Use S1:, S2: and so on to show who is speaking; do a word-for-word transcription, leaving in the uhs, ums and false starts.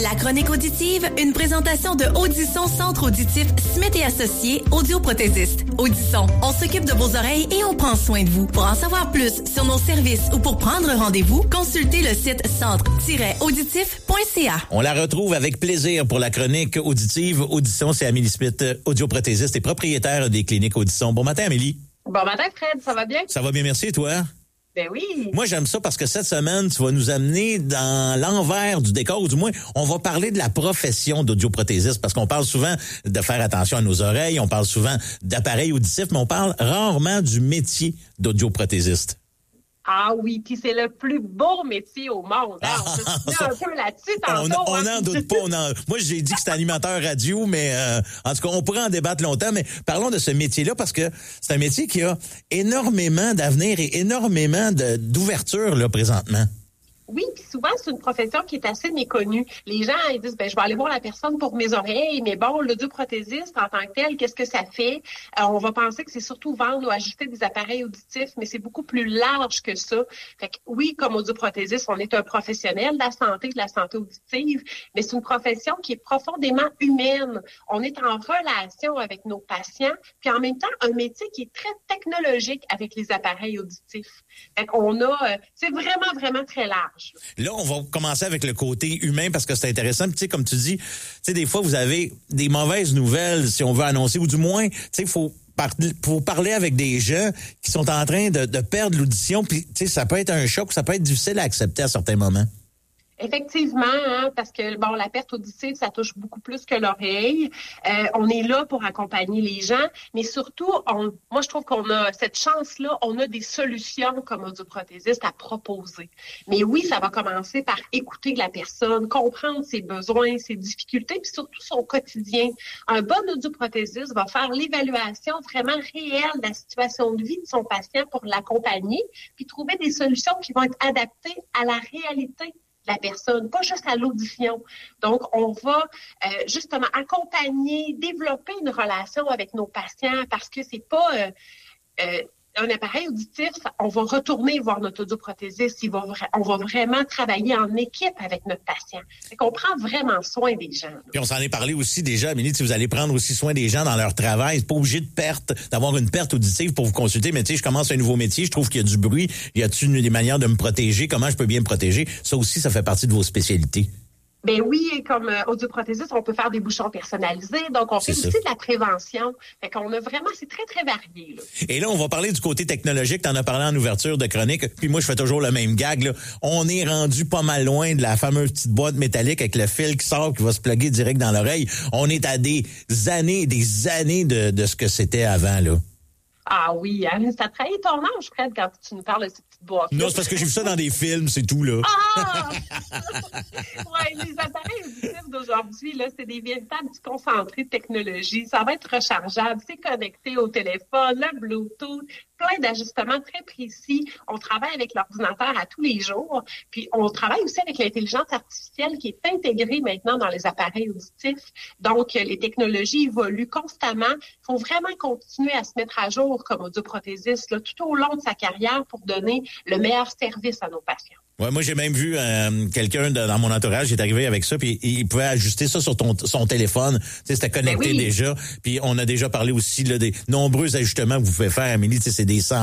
S1: La chronique auditive, une présentation de Audisson Centre auditif Smith et Associés, audioprothésiste. Audisson, on s'occupe de vos oreilles et on prend soin de vous. Pour en savoir plus sur nos services ou pour prendre rendez-vous, consultez le site centre tiret auditif point c a.
S2: On la retrouve avec plaisir pour la chronique auditive. Audisson, c'est Amélie Smith, audioprothésiste et propriétaire des cliniques Audisson. Bon matin, Amélie.
S3: Bon matin, Fred. Ça va bien?
S2: Ça va bien, merci. Et toi?
S3: Ben oui.
S2: Moi, j'aime ça parce que cette semaine, tu vas nous amener dans l'envers du décor, ou du moins, on va parler de la profession d'audioprothésiste parce qu'on parle souvent de faire attention à nos oreilles, on parle souvent d'appareils auditifs, mais on parle rarement du métier d'audioprothésiste.
S3: Ah oui, puis c'est le plus beau métier au monde. Hein? On se dit un peu là-dessus tantôt.
S2: On
S3: hein?
S2: n'en doute pas. On en... Moi, j'ai dit que c'était animateur radio, mais euh, en tout cas, on pourrait en débattre longtemps. Mais parlons de ce métier-là parce que c'est un métier qui a énormément d'avenir et énormément de, d'ouverture là présentement.
S3: Oui, puis souvent, c'est une profession qui est assez méconnue. Les gens, ils disent, ben, je vais aller voir la personne pour mes oreilles, mais bon, l'audioprothésiste en tant que tel, qu'est-ce que ça fait? Euh, on va penser que c'est surtout vendre ou ajuster des appareils auditifs, mais c'est beaucoup plus large que ça. Fait que oui, comme audioprothésiste, on est un professionnel de la santé, de la santé auditive, mais c'est une profession qui est profondément humaine. On est en relation avec nos patients, puis en même temps, un métier qui est très technologique avec les appareils auditifs. Fait qu'on a, euh, c'est vraiment, vraiment très large.
S2: Là, on va commencer avec le côté humain parce que c'est intéressant. Puis, tu sais, comme tu dis, tu sais, des fois, vous avez des mauvaises nouvelles, si on veut annoncer, ou du moins, tu sais, il faut, par, faut parler avec des gens qui sont en train de, de perdre l'audition. Puis, tu sais, ça peut être un choc, ça peut être difficile à accepter à certains moments.
S3: Effectivement, hein, parce que bon, la perte auditive, ça touche beaucoup plus que l'oreille. Euh, on est là pour accompagner les gens, mais surtout, on, moi, je trouve qu'on a cette chance-là, on a des solutions comme audioprothésiste à proposer. Mais oui, ça va commencer par écouter la personne, comprendre ses besoins, ses difficultés, puis surtout son quotidien. Un bon audioprothésiste va faire l'évaluation vraiment réelle de la situation de vie de son patient pour l'accompagner, puis trouver des solutions qui vont être adaptées à la réalité de la personne, pas juste à l'audition. Donc, on va euh, justement accompagner, développer une relation avec nos patients parce que c'est pas euh, euh, un appareil auditif, on va retourner voir notre audioprothésiste, il va vra- on va vraiment travailler en équipe avec notre patient. Fait qu'on prend vraiment soin des gens. Là.
S2: Puis on s'en est parlé aussi déjà, Amélie, si vous allez prendre aussi soin des gens dans leur travail, c'est pas obligé de perte, d'avoir une perte auditive pour vous consulter, mais tu sais, je commence un nouveau métier, je trouve qu'il y a du bruit, y a-t-il des manières de me protéger, comment je peux bien me protéger? Ça aussi, ça fait partie de vos spécialités.
S3: Ben oui, comme euh, audioprothésiste, on peut faire des bouchons personnalisés, donc on
S2: C'est
S3: fait
S2: ça.
S3: aussi de la prévention. Fait qu'on a vraiment, c'est très, très varié. Là.
S2: Et là, on va parler du côté technologique. T'en as parlé en ouverture de chronique. Puis moi, je fais toujours le même gag. Là. On est rendu pas mal loin de la fameuse petite boîte métallique avec le fil qui sort, qui va se plugger direct dans l'oreille. On est à des années, des années de, de ce que c'était avant, là.
S3: Ah oui, hein, ça trahit ton âge, Fred, quand tu nous parles de ces petites boîtes.
S2: Non, c'est parce que j'ai vu ça dans des films, c'est tout, là.
S3: Ah! Ouais, les appareils auditifs d'aujourd'hui, là, c'est des véritables concentrés de technologie. Ça va être rechargeable, c'est connecté au téléphone, le Bluetooth, plein d'ajustements très précis. On travaille avec l'ordinateur à tous les jours. Puis, on travaille aussi avec l'intelligence artificielle qui est intégrée maintenant dans les appareils auditifs. Donc, les technologies évoluent constamment. Il faut vraiment continuer à se mettre à jour comme audioprothésiste là, tout au long de sa carrière pour donner le meilleur service à nos patients.
S2: Ouais, moi, j'ai même vu euh, quelqu'un de, dans mon entourage qui est arrivé avec ça, puis il pouvait ajuster ça sur ton, son téléphone. Tu sais, c'était connecté
S3: Ben oui.
S2: déjà. Puis on a déjà parlé aussi là, des nombreux ajustements que vous pouvez faire, Amélie. Tu sais, c'est des